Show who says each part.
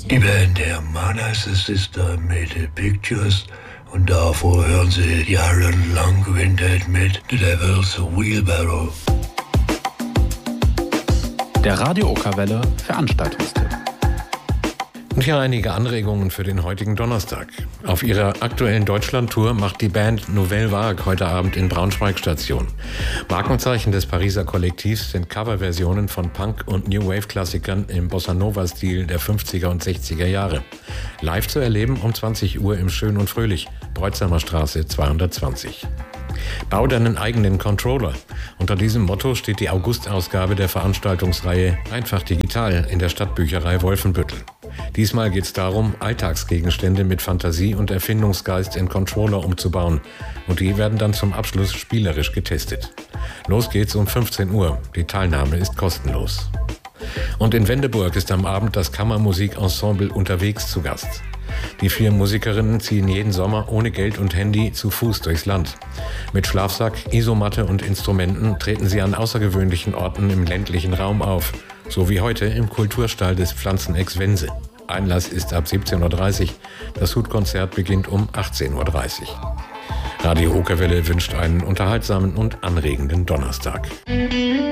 Speaker 1: Die Band der Manheister Sister mit Pictures und davor hören Sie jahrelang Quintett mit The Devil's Wheelbarrow.
Speaker 2: Der Radio Okerwelle Veranstaltungstipp.
Speaker 3: Und hier einige Anregungen für den heutigen Donnerstag. Auf ihrer aktuellen Deutschland-Tour macht die Band Nouvelle Vague heute Abend in Braunschweig Station. Markenzeichen des Pariser Kollektivs sind Coverversionen von Punk- und New-Wave-Klassikern im Bossa-Nova-Stil der 50er und 60er Jahre. Live zu erleben um 20 Uhr im Schön und Fröhlich, Breutsamer Straße 220. Bau deinen eigenen Controller. Unter diesem Motto steht die August-Ausgabe der Veranstaltungsreihe Einfach Digital in der Stadtbücherei Wolfenbüttel. Diesmal geht es darum, Alltagsgegenstände mit Fantasie und Erfindungsgeist in Controller umzubauen. Und die werden dann zum Abschluss spielerisch getestet. Los geht's um 15 Uhr. Die Teilnahme ist kostenlos. Und in Wendeburg ist am Abend das Kammermusikensemble Unterwegs zu Gast. Die 4 Musikerinnen ziehen jeden Sommer ohne Geld und Handy zu Fuß durchs Land. Mit Schlafsack, Isomatte und Instrumenten treten sie an außergewöhnlichen Orten im ländlichen Raum auf. So wie heute im Kulturstall des Pflanzenex Wense. Einlass ist ab 17.30 Uhr. Das Hutkonzert beginnt um 18.30 Uhr. Radio Okerwelle wünscht einen unterhaltsamen und anregenden Donnerstag.